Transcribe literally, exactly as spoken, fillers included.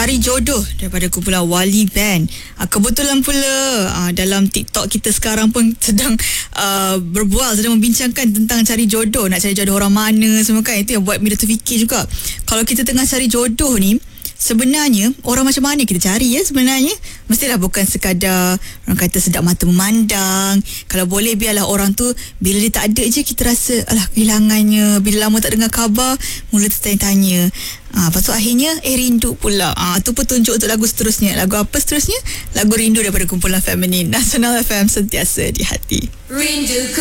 Cari Jodoh daripada kumpulan Wali Band. Uh, kebetulan pula uh, dalam TikTok kita sekarang pun sedang uh, berbual, sedang membincangkan tentang cari jodoh. Nak cari jodoh orang mana semua kan. Itu yang buat Mira terfikir juga. Kalau kita tengah cari jodoh ni, sebenarnya orang macam mana kita cari ya sebenarnya? Mestilah bukan sekadar orang kata sedap mata memandang. Kalau boleh biarlah orang tu bila dia tak ada je kita rasa alah kehilangannya. Bila lama tak dengar khabar, mula tertanya-tanya. Ah, lepas tu akhirnya eh rindu pula. Ah, tu petunjuk untuk lagu seterusnya. Lagu apa seterusnya? Lagu Rindu daripada kumpulan Feminin. Nasional F M, sentiasa di hati. Rindu